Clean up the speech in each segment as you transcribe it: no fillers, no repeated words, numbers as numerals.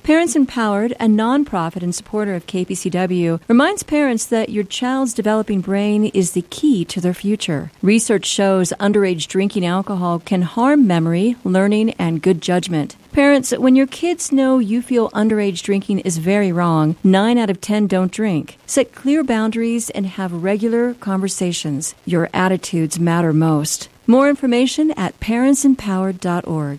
Parents Empowered, a nonprofit and supporter of KPCW, reminds parents that your child's developing brain is the key to their future. Research shows underage drinking alcohol can harm memory, learning, and good judgment. Parents, when your kids know you feel underage drinking is very wrong, 9 out of 10 don't drink. Set clear boundaries and have regular conversations. Your attitudes matter most. More information at parentsempowered.org.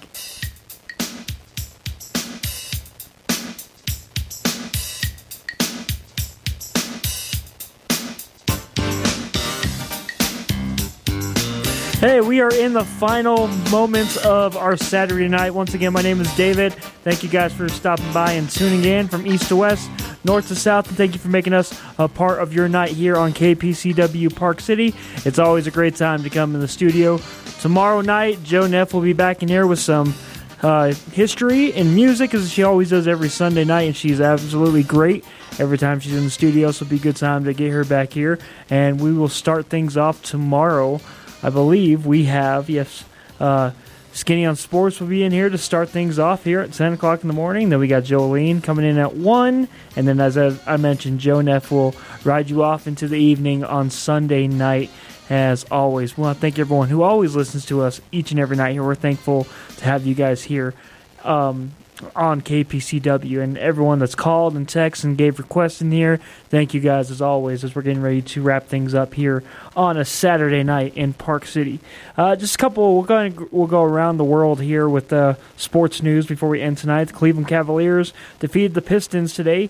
Hey, we are in the final moments of our Saturday night. Once again, my name is David. Thank you guys for stopping by and tuning in from east to west, north to south, and thank you for making us a part of your night here on KPCW Park City. It's always a great time to come in the studio. Tomorrow night, Joe Neff will be back in here with some history and music, as she always does every Sunday night, and she's absolutely great every time she's in the studio, so it'll be a good time to get her back here. And we will start things off tomorrow. I believe we have, Skinny on Sports will be in here to start things off here at 10 o'clock in the morning. Then we got Jolene coming in at 1. And then, as I mentioned, Joe Neff will ride you off into the evening on Sunday night, as always. We want to thank everyone who always listens to us each and every night here. We're thankful to have you guys here on KPCW, and everyone that's called and texted and gave requests in here. Thank you guys as always, as we're getting ready to wrap things up here on a Saturday night in Park City. Just a couple. We'll go around the world here with sports news before we end tonight. The Cleveland Cavaliers defeated the Pistons today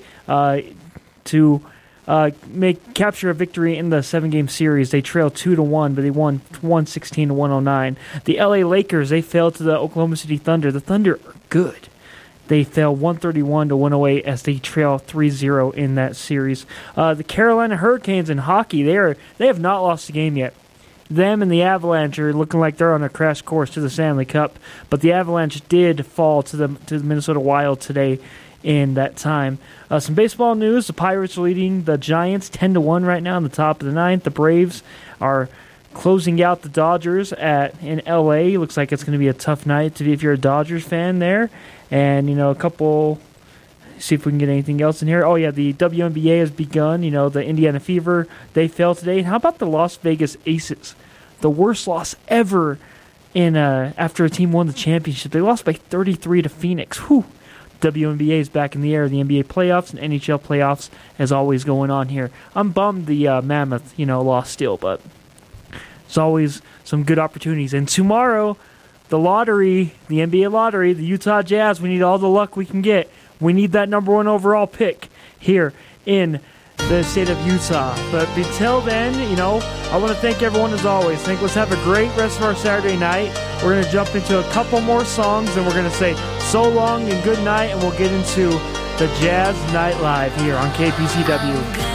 to capture a victory in the 7-game series. They trailed 2-1, but they won 116-109. The LA Lakers, they fell to the Oklahoma City Thunder. The Thunder are good. They fell 131-108 as they trail 3-0 in that series. The Carolina Hurricanes in hockey, they have not lost a game yet. Them and the Avalanche are looking like they're on a crash course to the Stanley Cup, but the Avalanche did fall to the Minnesota Wild today in that time. Some baseball news: the Pirates are leading the Giants 10-1 right now in the top of the ninth. The Braves are closing out the Dodgers in L.A. Looks like it's going to be a tough night if you're a Dodgers fan there. And, a couple, see if we can get anything else in here. Oh, yeah, the WNBA has begun. The Indiana Fever, they fell today. And how about the Las Vegas Aces? The worst loss ever after a team won the championship. They lost by 33 to Phoenix. Whew. WNBA is back in the air. The NBA playoffs and NHL playoffs is always going on here. I'm bummed the Mammoth, lost still, but it's always some good opportunities. And tomorrow, the lottery, the NBA lottery, the Utah Jazz, we need all the luck we can get. We need that number 1 overall pick here in the state of Utah. But until then, I want to thank everyone as always. Let's have a great rest of our Saturday night. We're going to jump into a couple more songs, and we're going to say so long and good night, and we'll get into the Jazz Night Live here on KPCW.